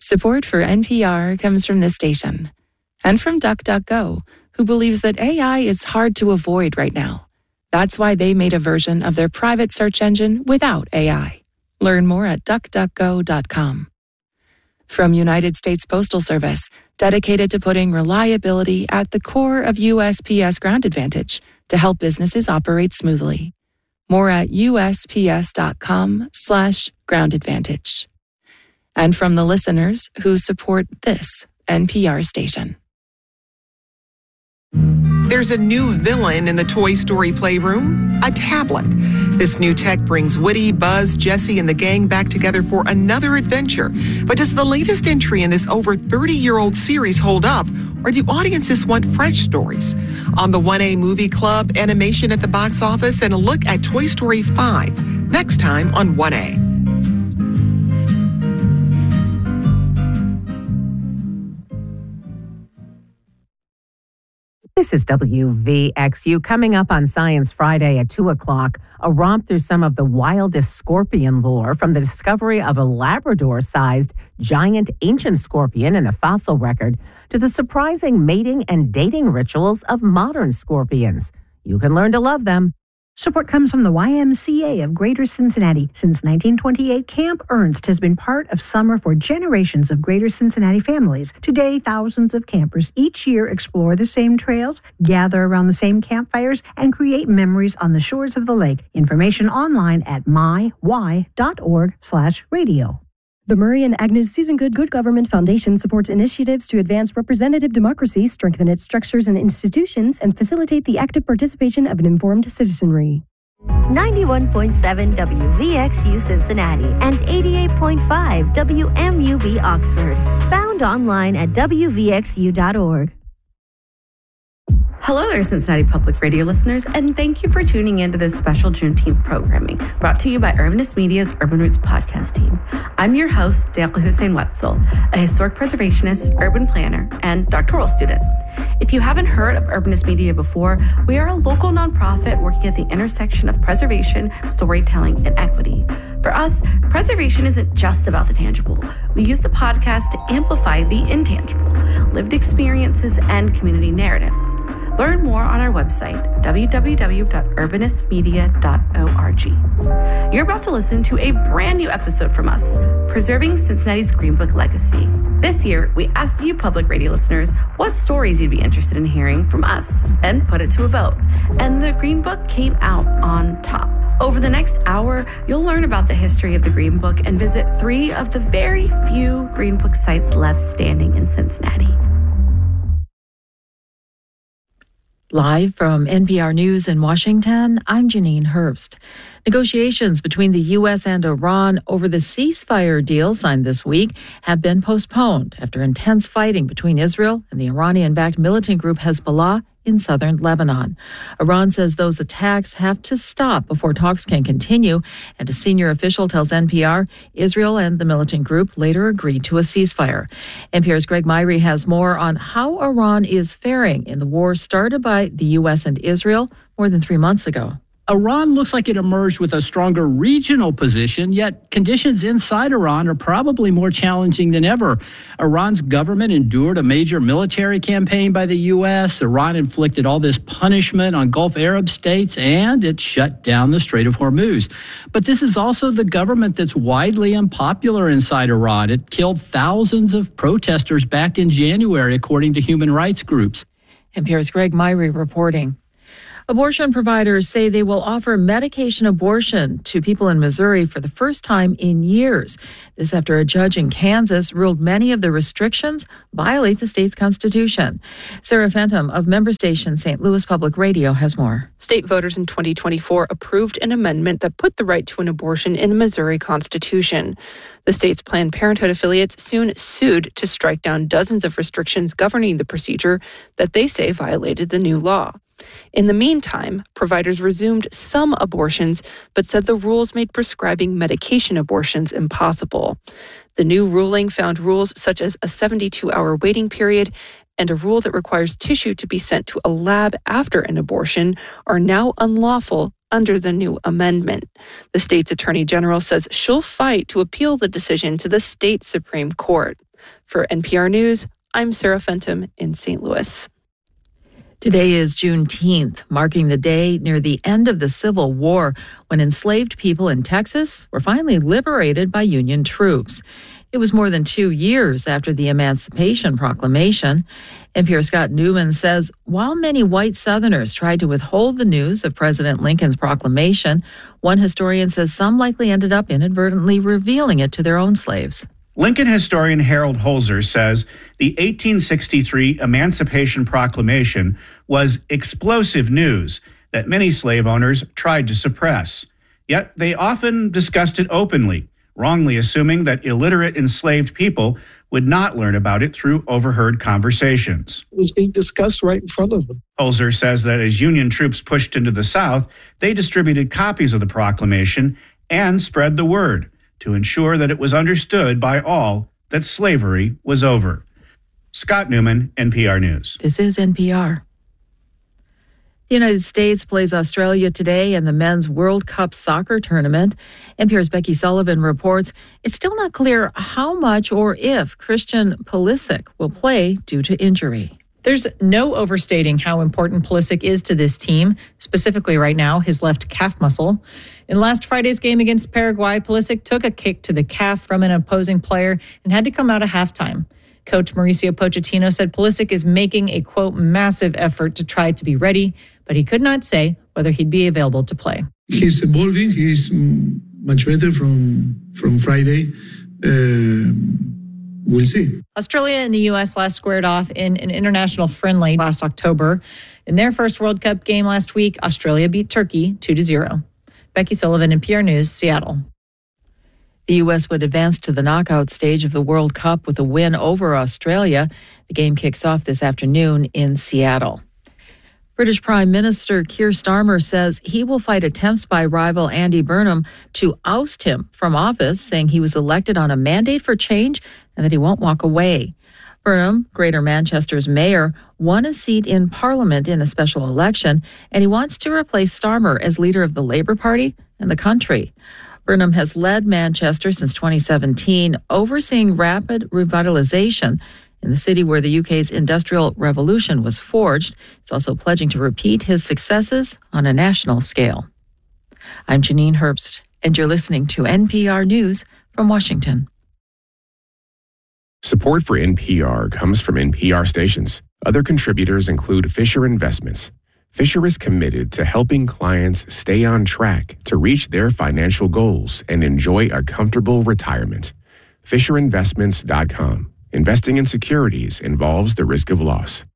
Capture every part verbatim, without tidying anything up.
Support for N P R comes from this station and from DuckDuckGo, who believes that A I is hard to avoid right now. That's why they made a version of their private search engine without A I. Learn more at duck duck go dot com. From United States Postal Service, dedicated to putting reliability at the core of U S P S Ground Advantage to help businesses operate smoothly. More at U S P S dot com slash ground advantage. And from the listeners who support this N P R station. There's a new villain in the Toy Story playroom, a tablet. This new tech brings Woody, Buzz, Jessie, and the gang back together for another adventure. But does the latest entry in this over thirty-year-old series hold up, or do audiences want fresh stories? On the one A Movie Club, animation at the box office, and a look at Toy Story five, next time on one A. This is W V X U. Coming up on Science Friday at two o'clock, a romp through some of the wildest scorpion lore, from the discovery of a Labrador-sized giant ancient scorpion in the fossil record to the surprising mating and dating rituals of modern scorpions. You can learn to love them. Support comes from the Y M C A of Greater Cincinnati. Since nineteen twenty-eight, Camp Ernst has been part of summer for generations of Greater Cincinnati families. Today, thousands of campers each year explore the same trails, gather around the same campfires, and create memories on the shores of the lake. Information online at my y dot org slash radio. The Murray and Agnes Susan Good Good Government Foundation supports initiatives to advance representative democracy, strengthen its structures and institutions, and facilitate the active participation of an informed citizenry. ninety-one point seven W V X U Cincinnati and eighty-eight point five W M U B Oxford. Found online at w v x u dot org. Hello there, Cincinnati Public Radio listeners, and thank you for tuning in to this special Juneteenth programming brought to you by Urbanist Media's Urban Roots podcast team. I'm your host, Dequa Hussein Wetzel, a historic preservationist, urban planner, and doctoral student. If you haven't heard of Urbanist Media before, we are a local nonprofit working at the intersection of preservation, storytelling, and equity. For us, preservation isn't just about the tangible. We use the podcast to amplify the intangible, lived experiences, and community narratives. Learn more on our website, w w w dot urbanist media dot org. You're about to listen to a brand new episode from us, Preserving Cincinnati's Green Book Legacy. This year, we asked you public radio listeners what stories you'd be interested in hearing from us and put it to a vote. And the Green Book came out on top. Over the next hour, you'll learn about the history of the Green Book and visit three of the very few Green Book sites left standing in Cincinnati. Live from N P R News in Washington, I'm Janine Herbst. Negotiations between the U S and Iran over the ceasefire deal signed this week have been postponed after intense fighting between Israel and the Iranian-backed militant group Hezbollah in southern Lebanon. Iran says those attacks have to stop before talks can continue, and a senior official tells N P R Israel and the militant group later agreed to a ceasefire. N P R's Greg Myrie has more on how Iran is faring in the war started by the U S and Israel more than three months ago. Iran looks like it emerged with a stronger regional position, yet conditions inside Iran are probably more challenging than ever. Iran's government endured a major military campaign by the U S. Iran inflicted all this punishment on Gulf Arab states, and it shut down the Strait of Hormuz. But this is also the government that's widely unpopular inside Iran. It killed thousands of protesters back in January, according to human rights groups. N P R's Greg Myrie reporting. Abortion providers say they will offer medication abortion to people in Missouri for the first time in years. This after a judge in Kansas ruled many of the restrictions violate the state's constitution. Sarah Fenton of member station Saint Louis Public Radio has more. State voters in twenty twenty-four approved an amendment that put the right to an abortion in the Missouri Constitution. The state's Planned Parenthood affiliates soon sued to strike down dozens of restrictions governing the procedure that they say violated the new law. In the meantime, providers resumed some abortions, but said the rules made prescribing medication abortions impossible. The new ruling found rules such as a seventy-two hour waiting period and a rule that requires tissue to be sent to a lab after an abortion are now unlawful under the new amendment. The state's attorney general says she'll fight to appeal the decision to the state Supreme Court. For N P R News, I'm Sarah Fenton in Saint Louis. Today is Juneteenth, marking the day near the end of the Civil War when enslaved people in Texas were finally liberated by Union troops. It was more than two years after the Emancipation Proclamation. N P R's Scott Newman says while many white Southerners tried to withhold the news of President Lincoln's proclamation, one historian says some likely ended up inadvertently revealing it to their own slaves. Lincoln historian Harold Holzer says the eighteen sixty-three Emancipation Proclamation was explosive news that many slave owners tried to suppress. Yet they often discussed it openly, wrongly assuming that illiterate enslaved people would not learn about it through overheard conversations. It was being discussed right in front of them. Holzer says that as Union troops pushed into the South, they distributed copies of the proclamation and spread the word to ensure that it was understood by all that slavery was over. Scott Newman, N P R News. This is N P R. The United States plays Australia today in the Men's World Cup soccer tournament. N P R's Becky Sullivan reports it's still not clear how much or if Christian Pulisic will play due to injury. There's no overstating how important Pulisic is to this team, specifically right now, his left calf muscle. In last Friday's game against Paraguay, Pulisic took a kick to the calf from an opposing player and had to come out at halftime. Coach Mauricio Pochettino said Pulisic is making a, quote, massive effort to try to be ready, but he could not say whether he'd be available to play. He's evolving. He's much better from, from Friday. Uh, We'll see. Australia and the U S last squared off in an international friendly last October. In their first World Cup game last week, Australia beat Turkey two to zero. Becky Sullivan, N P R News, Seattle. The U S would advance to the knockout stage of the World Cup with a win over Australia. The game kicks off this afternoon in Seattle. British Prime Minister Keir Starmer says he will fight attempts by rival Andy Burnham to oust him from office, saying he was elected on a mandate for change and that he won't walk away. Burnham, Greater Manchester's mayor, won a seat in Parliament in a special election, and he wants to replace Starmer as leader of the Labour Party and the country. Burnham has led Manchester since twenty seventeen, overseeing rapid revitalisation in the city where the U K's Industrial Revolution was forged. He's also pledging to repeat his successes on a national scale. I'm Janine Herbst, and you're listening to N P R News from Washington. Support for N P R comes from N P R stations. Other contributors include Fisher Investments. Fisher is committed to helping clients stay on track to reach their financial goals and enjoy a comfortable retirement. Fisher Investments dot com. Investing in securities involves the risk of loss.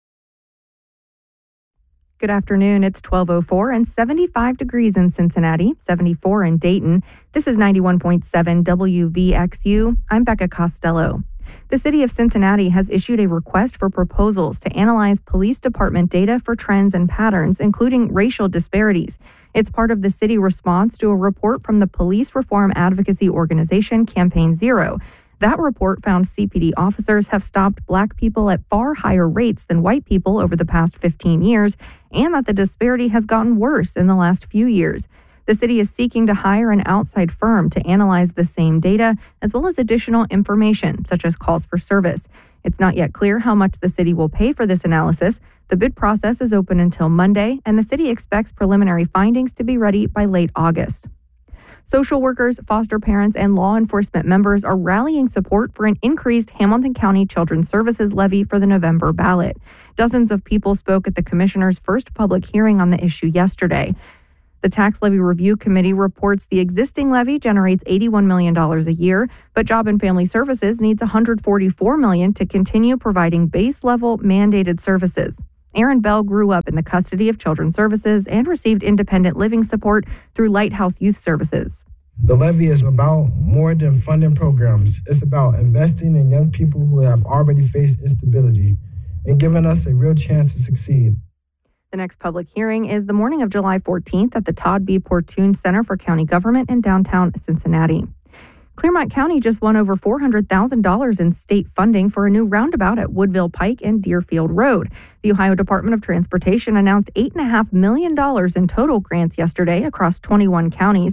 Good afternoon. It's twelve oh four and seventy-five degrees in Cincinnati, seventy-four in Dayton. This is ninety-one point seven W V X U. I'm Becca Costello. The city of Cincinnati has issued a request for proposals to analyze police department data for trends and patterns, including racial disparities. It's part of the city response to a report from the police reform advocacy organization Campaign Zero. That report found C P D officers have stopped Black people at far higher rates than white people over the past fifteen years, and that the disparity has gotten worse in the last few years. The city is seeking to hire an outside firm to analyze the same data, as well as additional information, such as calls for service. It's not yet clear how much the city will pay for this analysis. The bid process is open until Monday, and the city expects preliminary findings to be ready by late August. Social workers, foster parents, and law enforcement members are rallying support for an increased Hamilton County Children's Services levy for the November ballot. Dozens of people spoke at the commissioner's first public hearing on the issue yesterday. The Tax Levy Review Committee reports the existing levy generates eighty-one million dollars a year, but Job and Family Services needs one hundred forty-four million dollars to continue providing base-level mandated services. Aaron Bell grew up in the custody of Children's Services and received independent living support through Lighthouse Youth Services. The levy is about more than funding programs. It's about investing in young people who have already faced instability and giving us a real chance to succeed. The next public hearing is the morning of July fourteenth at the Todd B. Portune Center for County Government in downtown Cincinnati. Clermont County just won over four hundred thousand dollars in state funding for a new roundabout at Woodville Pike and Deerfield Road. The Ohio Department of Transportation announced eight point five million dollars in total grants yesterday across twenty-one counties.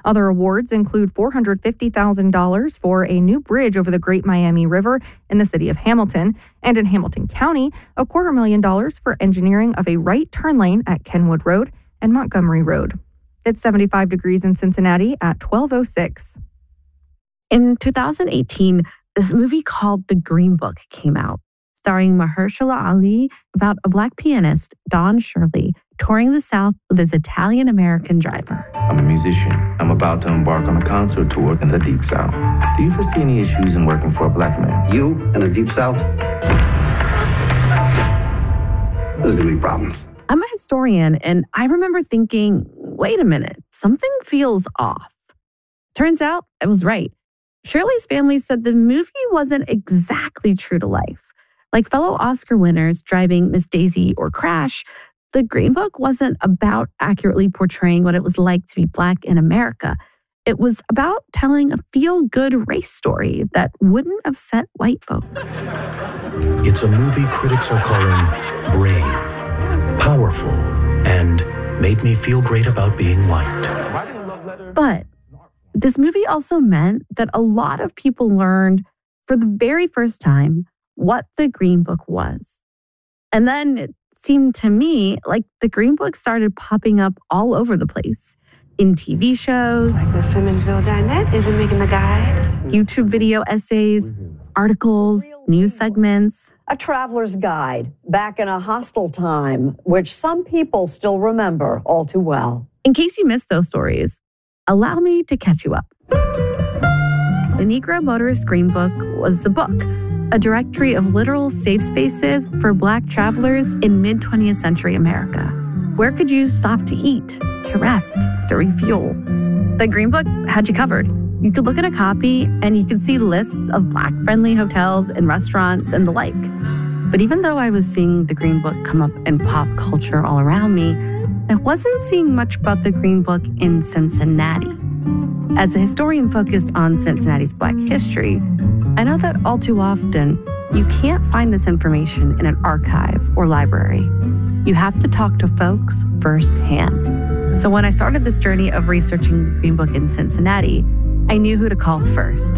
Other awards include four hundred fifty thousand dollars for a new bridge over the Great Miami River in the city of Hamilton, and in Hamilton County, a quarter million dollars for engineering of a right turn lane at Kenwood Road and Montgomery Road. It's seventy-five degrees in Cincinnati at twelve oh six. In two thousand eighteen, this movie called The Green Book came out, starring Mahershala Ali about a Black pianist, Don Shirley, touring the South with his Italian-American driver. I'm a musician. I'm about to embark on a concert tour in the Deep South. Do you foresee any issues in working for a Black man? You in the Deep South? There's going to be problems. I'm a historian, and I remember thinking, wait a minute, something feels off. Turns out I was right. Shirley's family said the movie wasn't exactly true to life. Like fellow Oscar winners driving Miss Daisy or Crash, The Green Book wasn't about accurately portraying what it was like to be Black in America. It was about telling a feel-good race story that wouldn't upset white folks. It's a movie critics are calling brave, powerful, and made me feel great about being white. But this movie also meant that a lot of people learned for the very first time what the Green Book was. And then it seemed to me like the Green Book started popping up all over the place. In T V shows, like the Simmonsville Dinette isn't making the guide. YouTube video essays, articles, news segments. A traveler's guide back in a hostile time, which some people still remember all too well. In case you missed those stories, allow me to catch you up. The Negro Motorist Green Book was a book, a directory of literal safe spaces for Black travelers in mid-twentieth century America. Where could you stop to eat, to rest, to refuel? The Green Book had you covered. You could look at a copy and you could see lists of Black-friendly hotels and restaurants and the like. But even though I was seeing the Green Book come up in pop culture all around me, I wasn't seeing much about the Green Book in Cincinnati. As a historian focused on Cincinnati's Black history, I know that all too often, you can't find this information in an archive or library. You have to talk to folks firsthand. So when I started this journey of researching the Green Book in Cincinnati, I knew who to call first.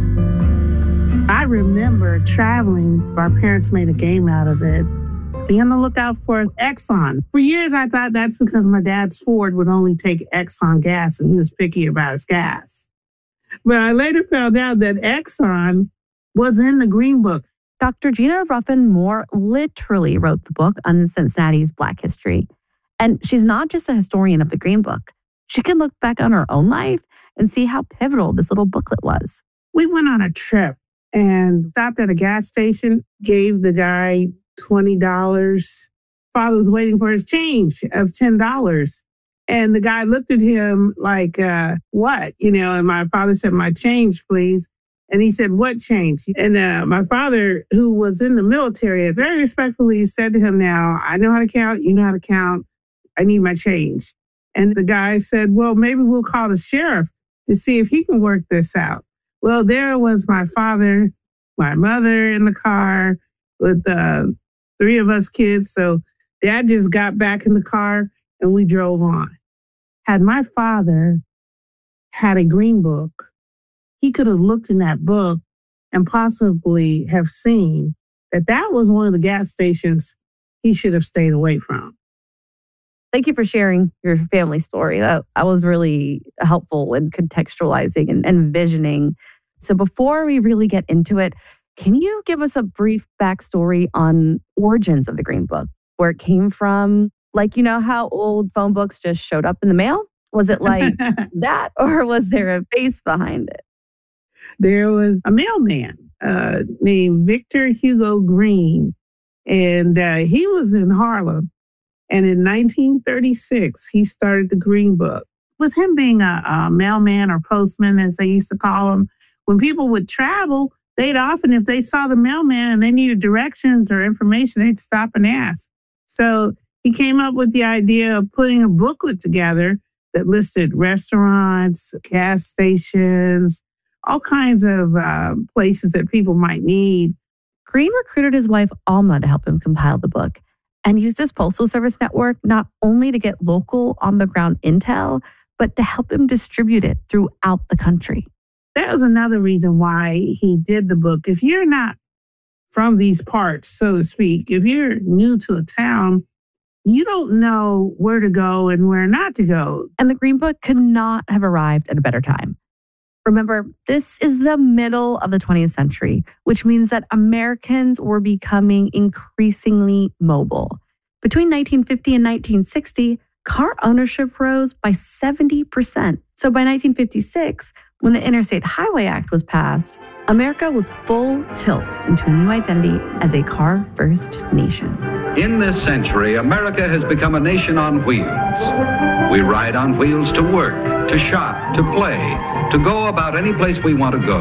I remember traveling. Our parents made a game out of it. Be on the lookout for Exxon. For years, I thought that's because my dad's Ford would only take Exxon gas and he was picky about his gas. But I later found out that Exxon was in the Green Book. Doctor Gina Ruffin Moore literally wrote the book on Cincinnati's Black history. And she's not just a historian of the Green Book. She can look back on her own life and see how pivotal this little booklet was. We went on a trip and stopped at a gas station, gave the guy twenty dollars. Father was waiting for his change of ten dollars. And the guy looked at him like, uh, what? You know, and my father said, my change, please. And he said, what change? And uh, my father, who was in the military, very respectfully said to him, now, I know how to count. You know how to count. I need my change. And the guy said, well, maybe we'll call the sheriff to see if he can work this out. Well, there was my father, my mother in the car with uh, three of us kids. So Dad just got back in the car and we drove on. Had my father had a Green Book, he could have looked in that book and possibly have seen that that was one of the gas stations he should have stayed away from. Thank you for sharing your family story. That, that was really helpful in contextualizing and, and envisioning. So before we really get into it, can you give us a brief backstory on origins of the Green Book, where it came from? Like, you know how old phone books just showed up in the mail? Was it like that, or was there a base behind it? There was a mailman uh, named Victor Hugo Green, and uh, he was in Harlem. And in nineteen thirty-six, he started the Green Book. With him being a, a mailman or postman, as they used to call him, when people would travel, they'd often, if they saw the mailman and they needed directions or information, they'd stop and ask. So he came up with the idea of putting a booklet together that listed restaurants, gas stations, all kinds of uh, places that people might need. Green recruited his wife, Alma, to help him compile the book and used his Postal Service network not only to get local on-the-ground intel, but to help him distribute it throughout the country. That was another reason why he did the book. If you're not from these parts, so to speak, if you're new to a town, you don't know where to go and where not to go. And the Green Book could not have arrived at a better time. Remember, this is the middle of the twentieth century, which means that Americans were becoming increasingly mobile. Between nineteen fifty and nineteen sixty, car ownership rose by seventy percent. So by nineteen fifty-six, when the Interstate Highway Act was passed, America was full tilt into a new identity as a car-first nation. In this century, America has become a nation on wheels. We ride on wheels to work, to shop, to play, to go about any place we want to go.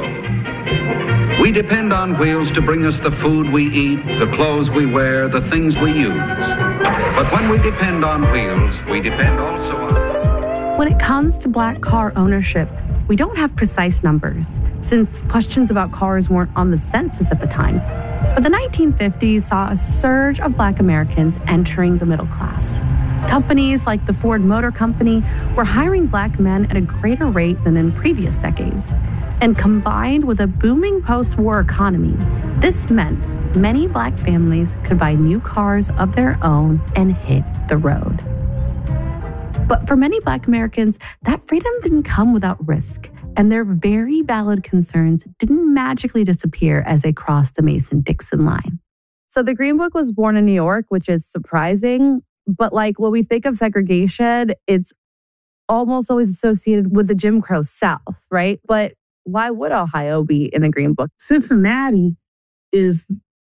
We depend on wheels to bring us the food we eat, the clothes we wear, the things we use. But when we depend on wheels, we depend also on... When it comes to black car ownership, we don't have precise numbers, since questions about cars weren't on the census at the time. But the nineteen fifties saw a surge of black Americans entering the middle class. Companies like the Ford Motor Company were hiring black men at a greater rate than in previous decades. And combined with a booming post-war economy, this meant many black families could buy new cars of their own and hit the road. But for many black Americans, that freedom didn't come without risk, and their very valid concerns didn't magically disappear as they crossed the Mason-Dixon line. So the Green Book was born in New York, which is surprising, but like when we think of segregation, it's almost always associated with the Jim Crow South, right? But why would Ohio be in the Green Book? Cincinnati is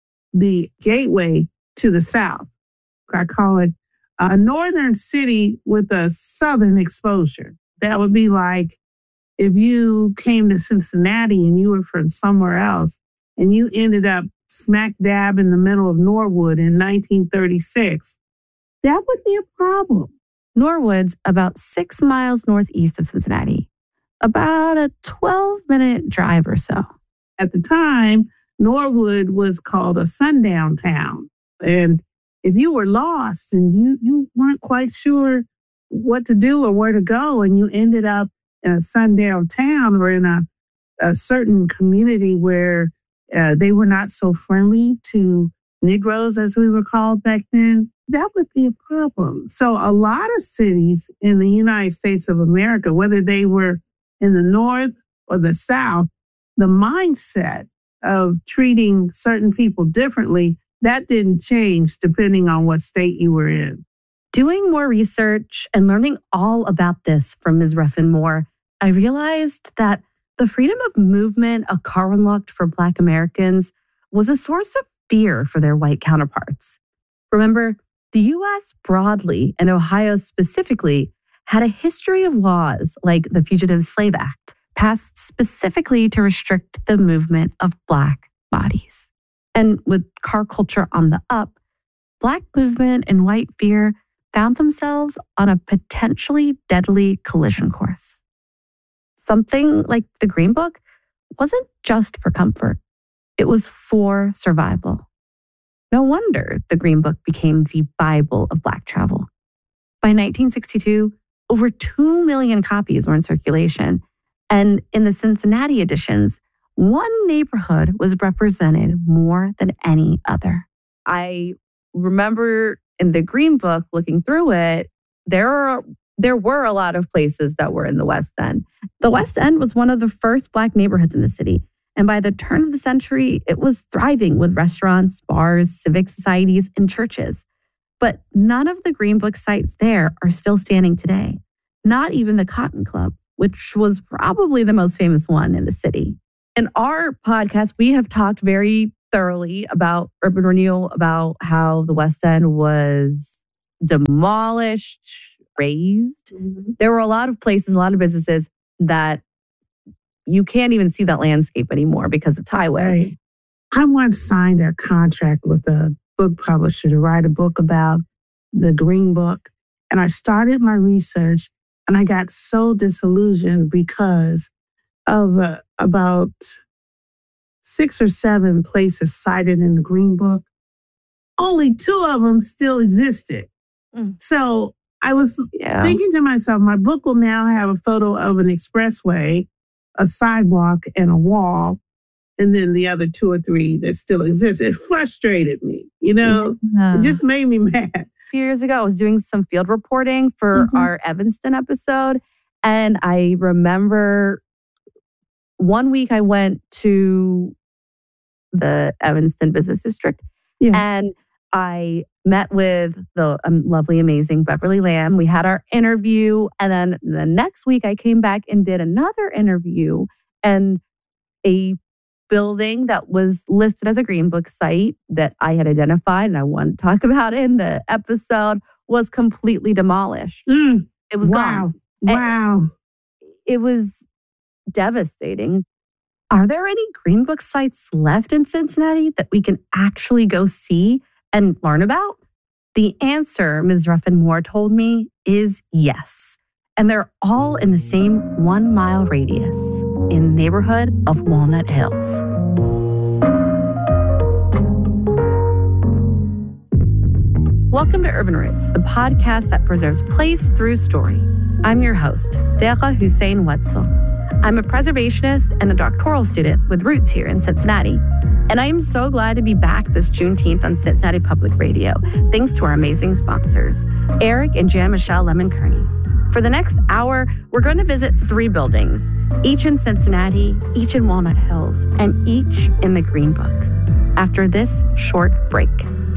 the gateway to the South. I call it a northern city with a southern exposure. That would be like if you came to Cincinnati and you were from somewhere else and you ended up smack dab in the middle of Norwood in nineteen thirty-six, that would be a problem. Norwood's about six miles northeast of Cincinnati, about a twelve-minute drive or so. At the time, Norwood was called a sundown town. And if you were lost and you, you weren't quite sure what to do or where to go, and you ended up in a sundown town or in a, a certain community where uh, they were not so friendly to Negroes, as we were called back then, that would be a problem. So a lot of cities in the United States of America, whether they were in the North or the South, the mindset of treating certain people differently, that didn't change depending on what state you were in. Doing more research and learning all about this from Miz Ruffin Moore, I realized that the freedom of movement a car unlocked for Black Americans was a source of fear for their white counterparts. Remember, the U S broadly, and Ohio specifically, had a history of laws like the Fugitive Slave Act, passed specifically to restrict the movement of Black bodies. And with car culture on the up, Black movement and white fear found themselves on a potentially deadly collision course. Something like the Green Book wasn't just for comfort. It was for survival. No wonder the Green Book became the Bible of Black travel. By nineteen sixty-two, over two million copies were in circulation. And in the Cincinnati editions, one neighborhood was represented more than any other. I remember in the Green Book, looking through it, there are, there were a lot of places that were in the West End. The West End was one of the first Black neighborhoods in the city. And by the turn of the century, it was thriving with restaurants, bars, civic societies, and churches. But none of the Green Book sites there are still standing today. Not even the Cotton Club, which was probably the most famous one in the city. In our podcast, we have talked very thoroughly about urban renewal, about how the West End was demolished, razed. Mm-hmm. There were a lot of places, a lot of businesses that you can't even see that landscape anymore because it's highway. Right. I once signed a contract with a book publisher to write a book about the Green Book. And I started my research and I got so disillusioned because of uh, about six or seven places cited in the Green Book. Only two of them still existed. Mm. So I was Yeah. thinking to myself, my book will now have a photo of an expressway, a sidewalk, and a wall, and then the other two or three that still exist. It frustrated me, you know? Yeah. It just made me mad. A few years ago, I was doing some field reporting for Mhm. our Evanston episode. And I remember one week I went to the Evanston Business District Yeah. and I met with the um, lovely, amazing Beverly Lamb. We had our interview. And then the next week I came back and did another interview, and a building that was listed as a Green Book site that I had identified and I wanted to talk about in the episode was completely demolished. Mm. It was Wow. gone. And Wow. it was devastating. Are there any Green Book sites left in Cincinnati that we can actually go see and learn about? The answer, Miz Ruffin Moore told me, is yes. And they're all in the same one mile radius in the neighborhood of Walnut Hills. Welcome to Urban Roots, the podcast that preserves place through story. I'm your host, Deqa Hussein Wetzel. I'm a preservationist and a doctoral student with roots here in Cincinnati. And I am so glad to be back this Juneteenth on Cincinnati Public Radio, thanks to our amazing sponsors, Eric and Jan Michelle Lemon Kearney. For the next hour, we're going to visit three buildings, each in Cincinnati, each in Walnut Hills, and each in the Green Book. After this short break.